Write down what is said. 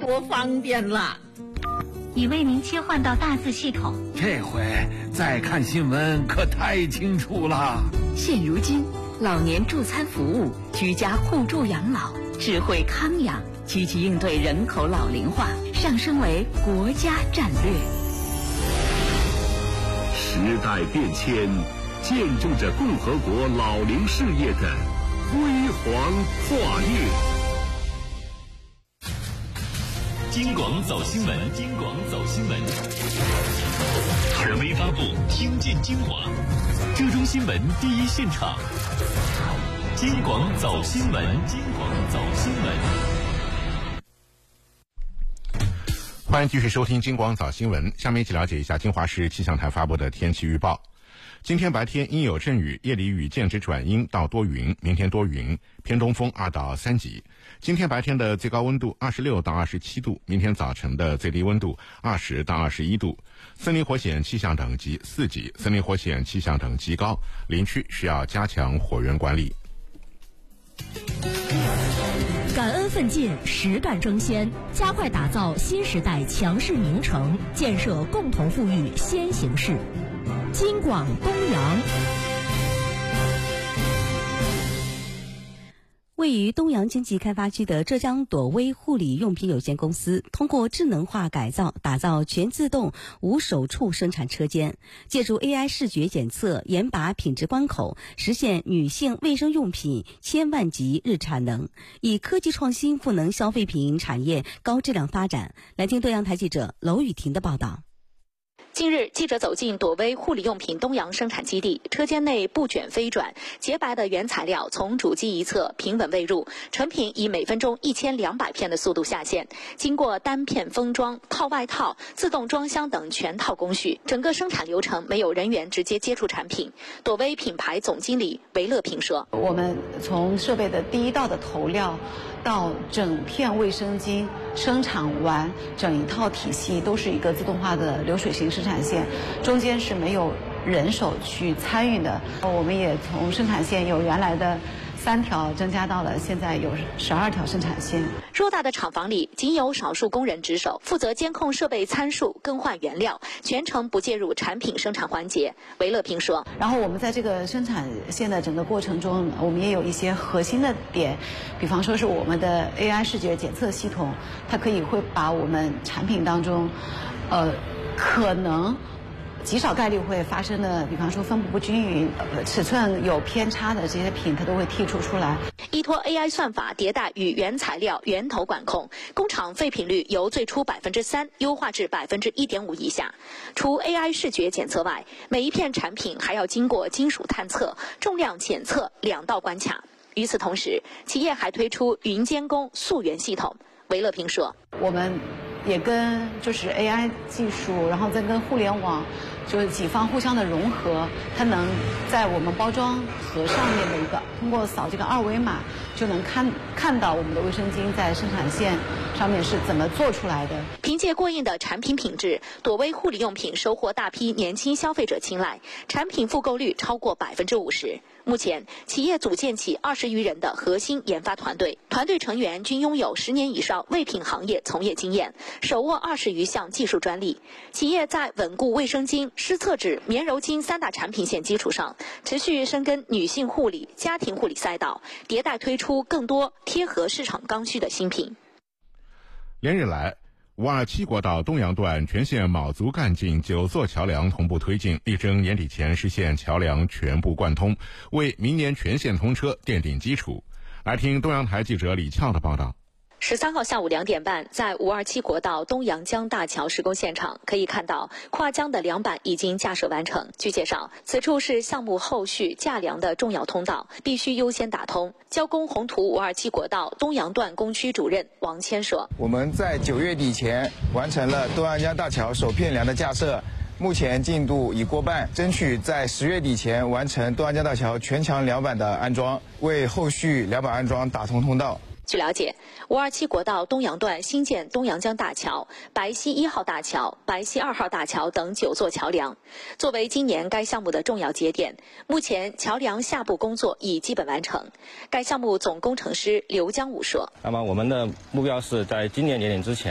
多方便了。 已为您切换到大字系统， 这回再看新闻可太清楚了。 现如今，老年助餐服务、居家互助养老、智慧康养，积极应对人口老龄化，上升为国家战略。 时代变迁，见证着共和国老龄事业的辉煌跨越。 京广早新闻，京广早新闻，权威发布，听见精华，浙中新闻第一现场。京广早新闻，京广早新闻。 欢迎继续收听京广早新闻，下面一起了解一下金华市气象台发布的天气预报。今天白天阴有阵雨，夜里雨间至转阴到多云，明天多云，偏东风2到3级。今天白天的最高温度26到27度，明天早晨的最低温度20到21度。森林火险气象等级4级，森林火险气象等级高，林区需要加强火源管理。 感恩奋进，实干争先，加快打造新时代强势名城，建设共同富裕先行市。京广东阳。 位于东阳经济开发区的浙江朵威护理用品有限公司，通过智能化改造，打造全自动无手触生产车间，借助 AI 视觉检测，严把品质关口，实现女性卫生用品1000万级日产能，以科技创新赋能消费品产业高质量发展。来听东阳台记者娄雨婷的报道。 近日，记者走进朵威护理用品东阳生产基地，车间内布卷飞转，洁白的原材料从主机一侧平稳喂入，成品以每分钟1200片的速度下线，经过单片封装、套外套、自动装箱等全套工序，整个生产流程没有人员直接接触产品。朵威品牌总经理韦乐平说：“ 我们从设备的第一道的投料到整片卫生巾生产完，整一套体系都是一个自动化的流水型生产线，中间是没有人手去参与的。我们也从生产线由原来的3条增加到了现在有12条生产线。 偌大的厂房里仅有少数工人值守，负责监控设备参数、更换原料，全程不介入产品生产环节。韦乐平说：“ 然后我们在这个生产线的整个过程中，我们也有一些核心的点，比方说是我们的 AI 视觉检测系统，它会把我们产品当中，可能极少概率会发生的，比方说分布不均匀、尺寸有偏差的这些品，它都会剔除出来。 依托 AI 算法迭代与原材料源头管控，工厂废品率由最初3%优化至1.5%以下。除 AI 视觉检测外，每一片产品还要经过金属探测、重量检测2道关卡。与此同时，企业还推出云监工溯源系统。韦乐平说：“ 我们也跟AI 技术，然后再跟互联网，几方互相的融合，它能在我们包装盒上面的一个通过扫这个2维码，就能看到我们的卫生巾在生产线上面是怎么做出来的。” 凭借过硬的产品品质，朵威护理用品收获大批年轻消费者青睐，产品复购率超过50%。目前，企业组建起20余人的核心研发团队，团队成员均拥有10年以上卫品行业从业经验，手握20余项技术专利。企业在稳固卫生巾、湿厕纸、棉柔巾3大产品线基础上，持续深耕女性护理、家庭护理赛道，迭代推出更多贴合市场刚需的新品。 连日来，527国道东阳段全线卯足干劲，9座桥梁同步推进，力争年底前实现桥梁全部贯通，为明年全线通车奠定基础。来听东阳台记者李俏的报道。 13号下午2点半，在527国道东阳江大桥施工现场，可以看到跨江的梁板已经架设完成。据介绍，此处是项目后续架梁的重要通道，必须优先打通。交工宏图527国道东阳段工区主任王谦说：“ 我们在9月底前完成了东阳江大桥首片梁的架设，目前进度已过半，争取在10月底前完成东阳江大桥全墙梁板的安装，为后续梁板安装打通通道。” 据了解，527国道东阳段新建东阳江大桥、白溪1号大桥、白溪2号大桥等9座桥梁，作为今年该项目的重要节点。目前桥梁下部工作已基本完成。该项目总工程师刘江武说：“ 那么我们的目标是在今年年底之前